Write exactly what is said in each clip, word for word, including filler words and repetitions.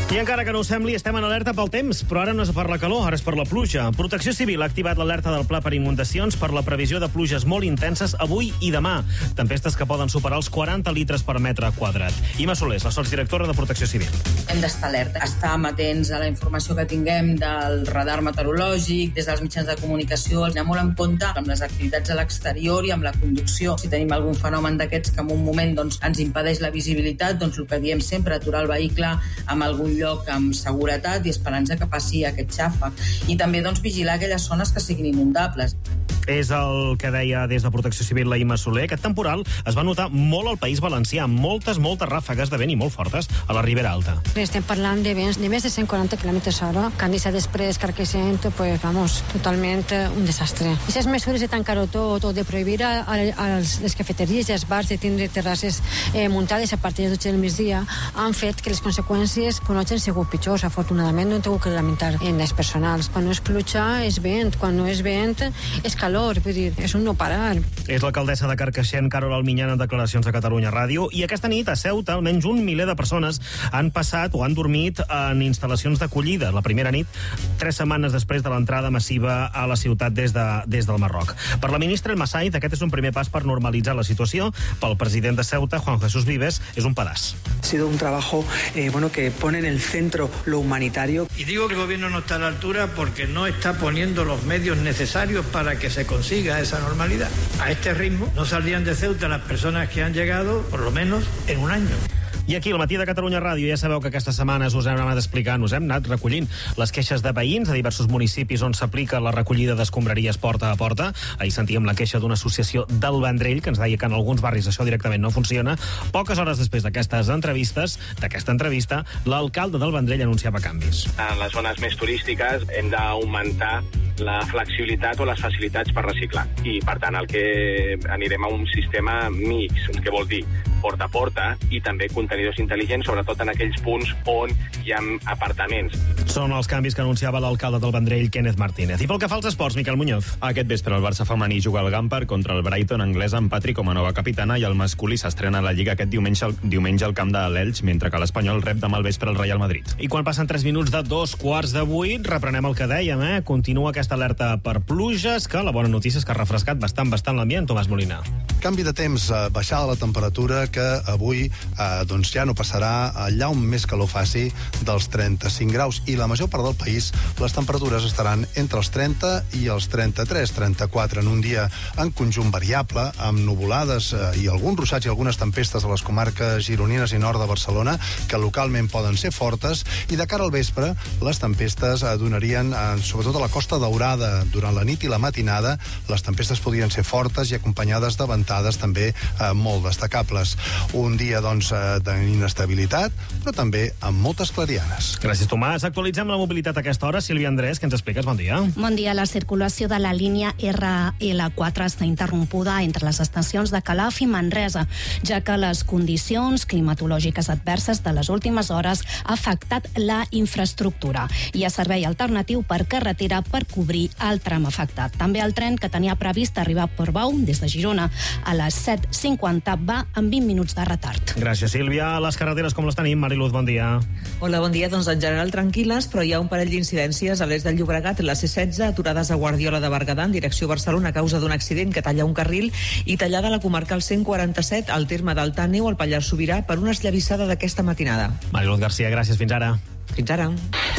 I encara que no ho sembli, estem en alerta pel temps, però ara no és per la calor, ara és per la pluja. Protecció Civil ha activat l'alerta del Pla per inundacions per la previsió de pluges molt intenses avui i demà. Tempestes que poden superar els quaranta litres per metre quadrat. Ima Solés, la sotsdirectora de Protecció Civil. Hem d'estar alerta, estar amatents a la informació que tinguem del radar meteorològic, des dels mitjans de comunicació, anem molt en compte amb les activitats a l'exterior i amb la conducció. Si tenim algun fenomen d'aquests que en un moment doncs, ens impedeix la visibilitat, doncs el que diem sempre, aturar el vehicle amb algun lloc amb seguretat i esperança que passi aquest xàfec. I també doncs, vigilar aquelles zones que siguin inundables. És el que deia des de Protecció Civil la Ima Soler. Aquest temporal es va notar molt al País Valencià, moltes, moltes ràfegues de vent i molt fortes a la Ribera Alta. Estem parlant de vents de més de cent quaranta quilòmetres hora, que han deixat després Carqueixent, pues, vamos, totalment un desastre. Aquestes mesures de tancar-ho tot o de prohibir a, a, a les cafeteries i als bars de tindre terrasses eh, muntades a partir de les dotze del migdia han fet que les conseqüències que no hagin sigut pitjors. Afortunadament no hem tingut que lamentar en les personals. Quan no és pluja és vent, quan no és vent és calor, vull dir, és un no parar. És l'alcaldessa de Carcaixent, Carol Alminyana, en declaracions a Catalunya Ràdio. I aquesta nit a Ceuta almenys un miler de persones han passat o han dormit en instal·lacions d'acollida. La primera nit, tres setmanes després de l'entrada massiva a la ciutat des, de, des del Marroc. Per la ministra El Massaid, aquest és un primer pas per normalitzar la situació. Pel president de Ceuta, Juan Jesús Vives, és un pedaç. Ha sido un trabajo eh, bueno, que pone en el centro lo humanitario. Y digo que el gobierno no está a la altura porque no está poniendo los medios necesarios para que se consiga esa normalidad. A este ritmo no saldrían de Ceuta las personas que han llegado, por lo menos, en un año. I aquí, al matí de Catalunya Ràdio, ja sabeu que aquestes setmanes us hem anat explicant, us hem anat recollint les queixes de veïns de diversos municipis on s'aplica la recollida d'escombraries porta a porta. Ahir sentíem la queixa d'una associació del Vendrell que ens deia que en alguns barris això directament no funciona. Poques hores després d'aquestes entrevistes, d'aquesta entrevista, l'alcalde del Vendrell anunciava canvis. En les zones més turístiques hem d'augmentar la flexibilitat o les facilitats per reciclar. I, per tant, el que anirem a un sistema mix, que vol dir porta a porta i també contenidors intel·ligents, sobretot en aquells punts on hi ha apartaments. Són els canvis que anunciava l'alcalde del Vendrell, Kenneth Martínez. I pel que fa als esports, Miquel Muñoz. Aquest vespre el Barça femení juga al Gampar contra el Brighton anglès amb Patri com a nova capitana i el masculí s'estrena a la Lliga aquest diumenge, diumenge al camp de l'Elx, mentre que l'Espanyol rep demà al vespre el Real Madrid. I quan passen tres minuts de dos quarts de vuit, reprenem el que dèiem, eh? Continua aquesta alerta per pluges, que la bona notícia és que ha refrescat bastant, bastant l'ambient, Tomàs Molina. Canvi de temps, eh, baixada la temperatura, que avui eh, doncs ja no passarà allà on més calor faci dels trenta-cinc graus, i la major part del país les temperatures estaran entre els trenta i els trenta-tres, trenta-quatre en un dia en conjunt variable, amb nuvolades eh, i alguns ruixats i algunes tempestes a les comarques gironines i nord de Barcelona, que localment poden ser fortes, i de cara al vespre les tempestes eh, donarien, eh, sobretot a la Costa Daurada, durant la nit i la matinada, les tempestes podrien ser fortes i acompanyades de ventades també eh, molt destacables. Un dia, doncs, eh, d'inestabilitat, però també amb moltes clarianes. Gràcies, Tomàs. Actualitzem la mobilitat a aquesta hora. Sílvia Andrés, que ens expliques? Bon dia. Bon dia. La circulació de la línia R L quatre està interrompuda entre les estacions de Calaf i Manresa, ja que les condicions climatològiques adverses de les últimes hores ha afectat la infraestructura. Hi ha servei alternatiu per carretera per cobrir el tram afectat. També el tren que tenia previst arribar a Portbou des de Girona a les set cinquanta va amb vint minuts de retard. Gràcies, Sílvia. Les carreteres com les tenim? Mariluz, bon dia. Hola, bon dia. Doncs en general tranquil·les, però hi ha un parell d'incidències a l'est del Llobregat, la C setze, aturades a Guardiola de Berguedà en direcció a Barcelona a causa d'un accident que talla un carril, i tallada a la comarca el cent quaranta-set al terme d'Alt Àneu, al Pallars Sobirà, per una esllavissada d'aquesta matinada. Mariluz García, gràcies. Fins ara. Fins ara.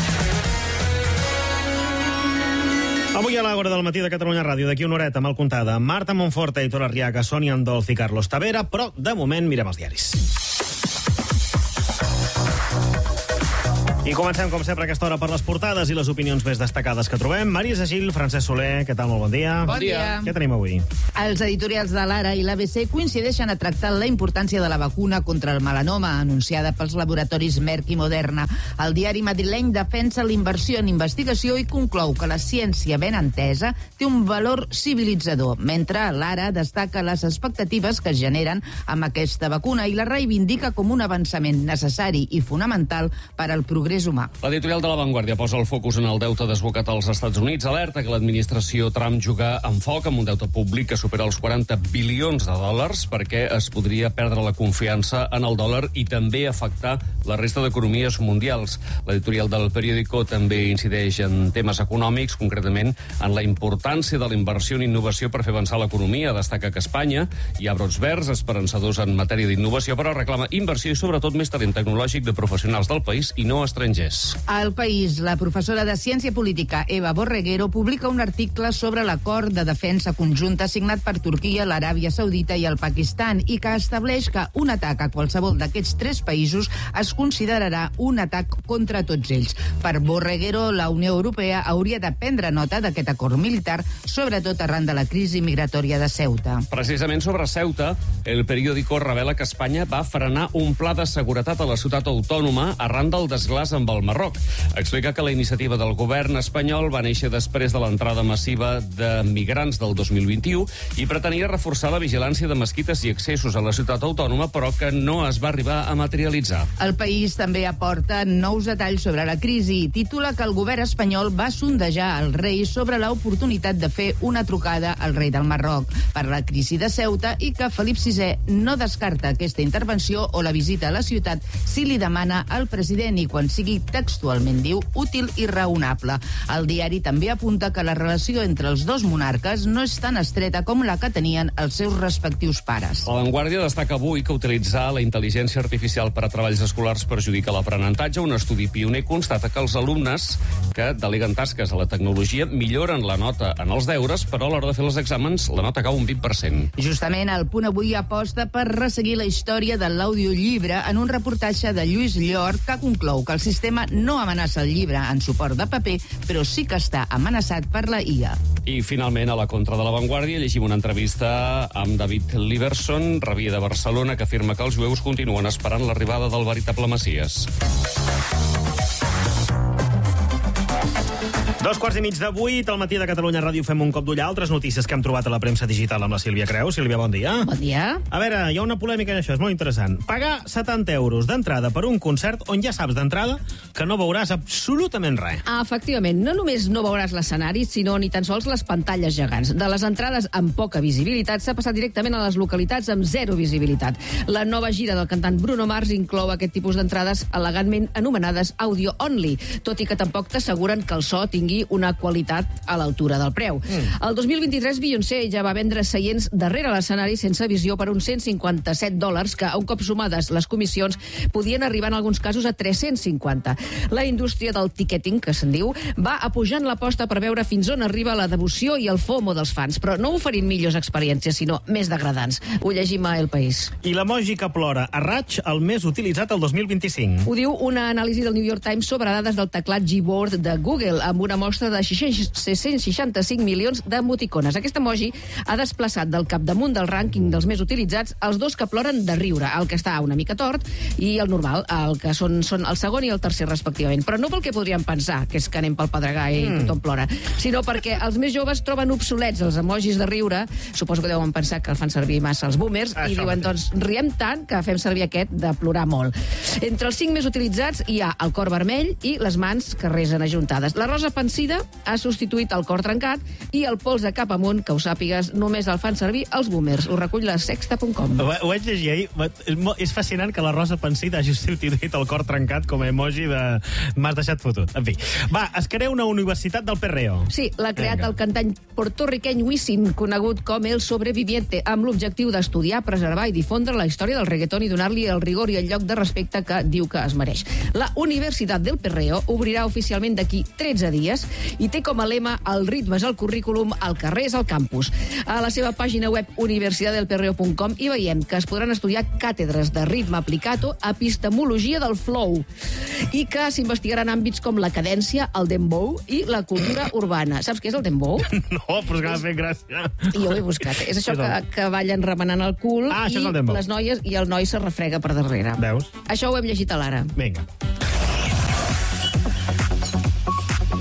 Avui a l'Àgora del matí de Catalunya Ràdio, d'aquí una horeta, mal comptada, Marta Monforte, Aitor Arriaga, Sònia Andolz i Carlos Tavera, però de moment mirem els diaris. I comencem, com sempre, a aquesta hora per les portades i les opinions més destacades que trobem. Maria Sagil, Francesc Soler, què tal? Molt bon dia. Bon dia. Què tenim avui? Els editorials de l'Ara i l'A B C coincideixen a tractar la importància de la vacuna contra el melanoma anunciada pels laboratoris Merck i Moderna. El diari madrileny defensa la inversió en investigació i conclou que la ciència ben entesa té un valor civilitzador, mentre l'Ara destaca les expectatives que es generen amb aquesta vacuna i la reivindica com un avançament necessari i fonamental per al progrés humà. L'editorial de La Vanguardia posa el focus en el deute desbocat als Estats Units, alerta que l'administració Trump juga amb foc amb un deute públic que supera els quaranta bilions de dòlars perquè es podria perdre la confiança en el dòlar i també afectar la resta d'economies mundials. L'editorial del periòdico també incideix en temes econòmics, concretament en la importància de la inversió en innovació per fer avançar l'economia. Destaca que Espanya hi ha brots verds esperançadors en matèria d'innovació, però reclama inversió i sobretot més talent tecnològic de professionals del país i no estrangers. Al País, la professora de Ciència Política Eva Borreguero publica un article sobre l'acord de defensa conjunta signat per Turquia, l'Aràbia Saudita i el Pakistan i que estableix que un atac a qualsevol d'aquests tres països es considerarà un atac contra tots ells. Per Borreguero, la Unió Europea hauria de prendre nota d'aquest acord militar, sobretot arran de la crisi migratòria de Ceuta. Precisament sobre Ceuta, el periòdico revela que Espanya va frenar un pla de seguretat a la ciutat autònoma arran del desglàs amb el Marroc. Explica que la iniciativa del govern espanyol va néixer després de l'entrada massiva de migrants del dos mil vint-i-u i pretenia reforçar la vigilància de mesquites i accessos a la ciutat autònoma, però que no es va arribar a materialitzar. El País també aporta nous detalls sobre la crisi i titula que el govern espanyol va sondejar el rei sobre l'oportunitat de fer una trucada al rei del Marroc per la crisi de Ceuta i que Felip sisè no descarta aquesta intervenció o la visita a la ciutat si li demana al president i quan sigui textualment, diu, útil i raonable. El diari també apunta que la relació entre els dos monarques no és tan estreta com la que tenien els seus respectius pares. La Vanguardia destaca avui que utilitzar la intel·ligència artificial per a treballs escolars perjudica l'aprenentatge. Un estudi pioner constata que els alumnes que deleguen tasques a la tecnologia milloren la nota en els deures, però a l'hora de fer els exàmens la nota cau un vint per cent. Justament el Punt Avui aposta per resseguir la història de l'audiollibre en un reportatge de Lluís Llor que conclou que el sistema no amenaça el llibre en suport de paper, però sí que està amenaçat per la I A. I finalment, a la contra de la Vanguardia, llegim una entrevista amb David Liberson, rabí de Barcelona, que afirma que els jueus continuen esperant l'arribada del veritable Messies. Dos quarts i mig de vuit, al matí de Catalunya Ràdio fem un cop d'ull a altres notícies que hem trobat a la premsa digital amb la Sílvia Creu. Sílvia, bon dia. Bon dia. A veure, hi ha una polèmica en això, és molt interessant. Pagar setanta euros d'entrada per un concert on ja saps d'entrada que no veuràs absolutament res. Efectivament, no només no veuràs l'escenari, sinó ni tan sols les pantalles gegants. De les entrades amb poca visibilitat s'ha passat directament a les localitats amb zero visibilitat. La nova gira del cantant Bruno Mars inclou aquest tipus d'entrades elegantment anomenades audio only, tot i que tampoc t'asseguren que el so tingui una qualitat a l'altura del preu. Mm. El dos mil vint-i-tres Beyoncé ja va vendre seients darrere l'escenari sense visió per uns cent cinquanta-set dòlars, que un cop sumades les comissions podien arribar en alguns casos a tres-cents cinquanta. La indústria del ticketing, que se'n diu, va apujant l'aposta per veure fins on arriba la devoció i el FOMO dels fans, però no oferint millors experiències, sinó més degradants. Ho llegim a El País. I l'emoji que plora a raig, el més utilitzat el dos mil vint-i-cinc. Ho diu una anàlisi del New York Times sobre dades del teclat Gboard de Google, amb una mostra de sis-cents seixanta-cinc milions d'emoticones. Aquest emoji ha desplaçat del capdamunt del rànquing dels més utilitzats els dos que ploren de riure, el que està una mica tort i el normal, el que són, són el segon i el tercer respectivament. Però no pel que podríem pensar, que és que anem pel pedregar i mm. tothom plora, sinó perquè els més joves troben obsolets els emojis de riure. Suposo que deuen pensar que el fan servir massa els boomers. Això i diuen, doncs, riem tant que fem servir aquest de plorar molt. Entre els cinc més utilitzats hi ha el cor vermell i les mans que resen ajuntades. La rosa pansida ha substituït el cor trencat i el polze cap amunt, que ho sàpigues, només el fan servir els boomers. Ho recull la sexta punt com. Ho, ho vaig llegir ahir. És fascinant que la rosa pansida hagi substituït el cor trencat com a emoji de m'has deixat fotut. En fi. Va, es crea una universitat del perreo. Sí, l'ha creat Venga. el cantant portorriqueny Wisin, conegut com El Sobreviviente, amb l'objectiu d'estudiar, preservar i difondre la història del reggaeton i donar-li el rigor i el lloc de respecte que diu que es mereix. La Universitat del Perreo obrirà oficialment d'aquí tretze dies i té com a lema el ritme és el currículum, el carrer és el campus. A la seva pàgina web universitat del perreo punt com hi veiem que es podran estudiar càtedres de ritme aplicat o epistemologia del flow i que s'investigaran àmbits com la cadència, el dembow i la cultura urbana. Saps què és el dembow? No, però és que m'ha fet gràcia. I jo ho he buscat. És això que, que ballen remenant el cul ah, i les noies i el noi se refrega per darrere. Veus? Això ho hem llegit a l'Ara. Vinga.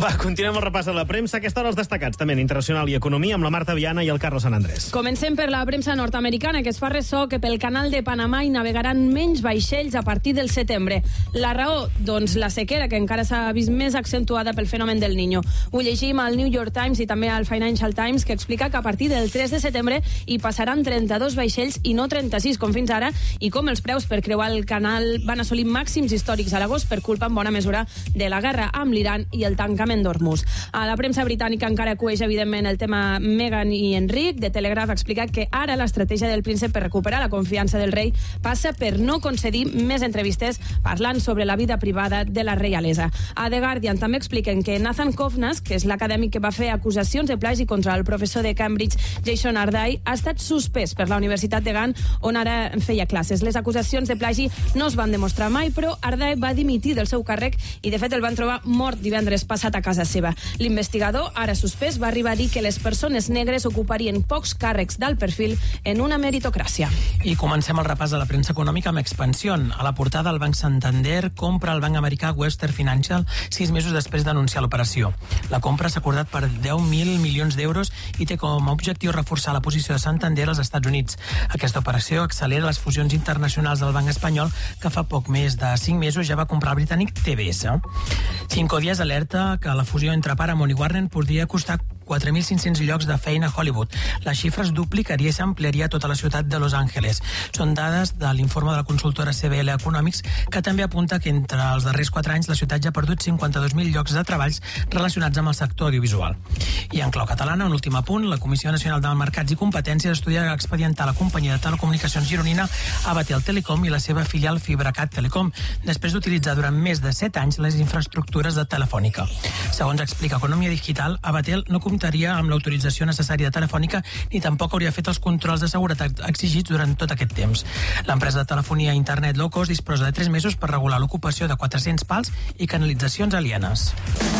Va, continuem el repàs a la premsa. Aquesta hora els destacats, també en Internacional i Economia, amb la Marta Viana i el Carlos San Andrés. Comencem per la premsa nord-americana, que es fa ressò que pel canal de Panamà hi navegaran menys vaixells a partir del setembre. La raó? Doncs la sequera, que encara s'ha vist més accentuada pel fenomen del Niño. Ho llegim al New York Times i també al Financial Times, que explica que a partir del tres de setembre hi passaran trenta-dos vaixells i no trenta-sis, com fins ara, i com els preus per creuar el canal van assolir màxims històrics a l'agost per culpa en bona mesura de la guerra amb l'Iran i el tancament d'Hormuz. A la premsa britànica encara cueix, evidentment, el tema Meghan i Enric. The Telegraph explica que ara l'estratègia del príncep per recuperar la confiança del rei passa per no concedir més entrevistes parlant sobre la vida privada de la reialesa. A The Guardian també expliquen que Nathan Kovnas, que és l'acadèmic que va fer acusacions de plagi contra el professor de Cambridge, Jason Arday, ha estat suspès per la Universitat de Gant, on ara feia classes. Les acusacions de plagi no es van demostrar mai, però Arday va dimitir del seu càrrec i, de fet, el van trobar mort divendres passat a casa seva. L'investigador, ara suspès, va arribar a dir que les persones negres ocuparien pocs càrrecs d'alt perfil en una meritocràcia. I comencem el repàs de la premsa econòmica amb Expansión. A la portada, el Banc Santander compra el banc americà Western Financial sis mesos després d'anunciar l'operació. La compra s'ha acordat per deu mil milions d'euros i té com a objectiu reforçar la posició de Santander als Estats Units. Aquesta operació accelera les fusions internacionals del Banc Espanyol, que fa poc més de cinc mesos ja va comprar el britànic T B S. Cinco Días alerta que la fusió entre Paramount i Warner podria costar quatre mil cinc-cents llocs de feina a Hollywood. La xifra es duplicaria i s'ampliaria a tota la ciutat de Los Angeles. Són dades de l'informe de la consultora C B L Economics, que també apunta que entre els darrers quatre anys la ciutat ja ha perdut cinquanta-dos mil llocs de treballs relacionats amb el sector audiovisual. I en clau catalana, un últim apunt, la Comissió Nacional de Mercats i Competències estudia expedientar la companyia de telecomunicacions gironina Abatel Telecom i la seva filial Fibracat Telecom, després d'utilitzar durant més de set anys les infraestructures de Telefònica. Segons explica Economia Digital, Abatel no comptaria amb l'autorització necessària de Telefònica ni tampoc hauria fet els controls de seguretat exigits durant tot aquest temps. L'empresa de telefonia i internet low cost disposa de tres mesos per regular l'ocupació de quatre-cents pals i canalitzacions alienes.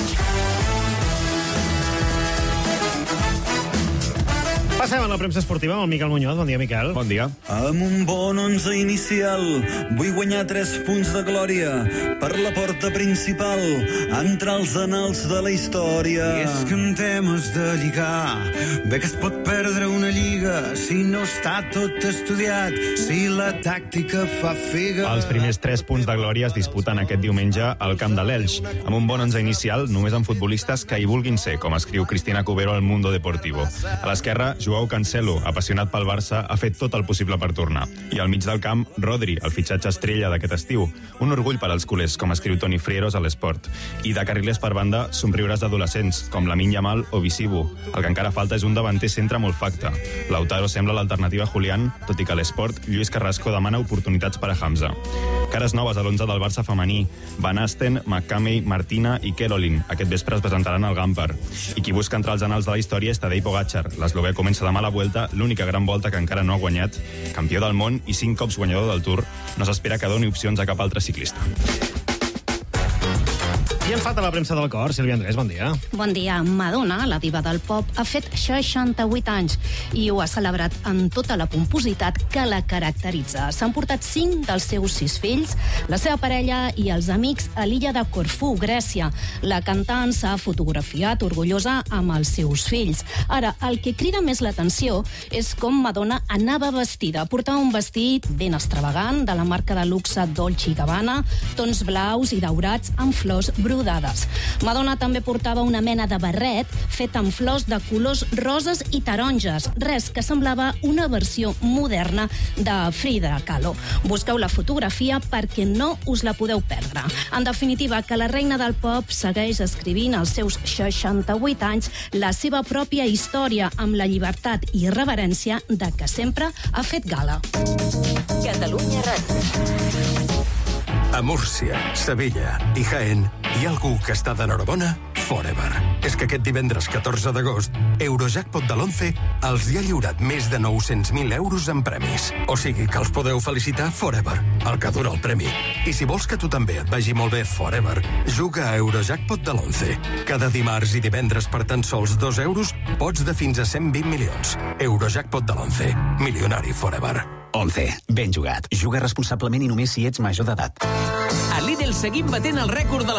Passem a la premsa esportiva amb el Miquel Muñoz. Bon dia, Miquel. Bon dia. Amb un bon onze inicial, vull guanyar tres punts de glòria per la porta principal, entrar als anals de la història. I és que en temes de lligar, bé que es pot perdre una lliga si no està tot estudiat, si la tàctica fa figa. Els primers tres punts de glòria es disputen aquest diumenge al camp de l'Elx, amb un bon onze inicial, només amb futbolistes que hi vulguin ser, com escriu Cristina Cubero al Mundo Deportivo. A l'esquerra, Joao Cancelo, apassionat pel Barça, ha fet tot el possible per tornar. I al mig del camp, Rodri, el fitxatge estrella d'aquest estiu. Un orgull per als culers, com escriu Toni Frieros a l'Esport. I de carrilers per banda, somriures d'adolescents, com Lamine Yamal o Visibu. El que encara falta és un davanter centre molt facte. Lautaro sembla l'alternativa a Julián, tot i que a l'Esport, Lluís Carrasco demana oportunitats per a Hamza. Cares noves a l'onze del Barça femení. Van Asten, McCamey, Martina i Kerolin. Aquest vespre es presentaran al Gampar. I qui busca entrar als anals de la història és Tadej Pogačar. L'eslovè comença demà la Vuelta, l'única gran volta que encara no ha guanyat. Campió del món i cinc cops guanyador del Tour, no s'espera que doni opcions a cap altre ciclista. I en falta la premsa del cor. Sílvia Andrés, bon dia. Bon dia. Madonna, la diva del pop, ha fet seixanta-vuit anys i ho ha celebrat amb tota la pompositat que la caracteritza. S'han portat cinc dels seus sis fills, la seva parella i els amics a l'illa de Corfú, Grècia. La cantant s'ha fotografiat orgullosa amb els seus fills. Ara, el que crida més l'atenció és com Madonna anava vestida. Portava un vestit ben extravagant de la marca de luxe Dolce i Gabbana, tons blaus i daurats amb flors brodades. Madonna també portava una mena de barret fet amb flors de colors roses i taronges, res que semblava una versió moderna de Frida Kahlo. Busqueu la fotografia perquè no us la podeu perdre. En definitiva, que la reina del pop segueix escrivint als seus seixanta-vuit anys la seva pròpia història amb la llibertat i reverència de que sempre ha fet gala. Catalunya Ràdio. A Múrcia, Sevilla i Jaén hi ha algú que està d'enhorabona? Forever. És que aquest divendres catorze d'agost, Eurojackpot de l'onze els hi ha lliurat més de nou-cents mil euros en premis. O sigui que els podeu felicitar Forever, el que dura el premi. I si vols que tu també et vagi molt bé Forever, juga a Eurojackpot de l'onze. Cada dimarts i divendres per tan sols dos euros pots de fins a cent vint milions. Eurojackpot de l'onze. Milionari Forever. onze. Ben jugat. Juga responsablement i només si ets major d'edat. A Lidl seguim batent el rècord de la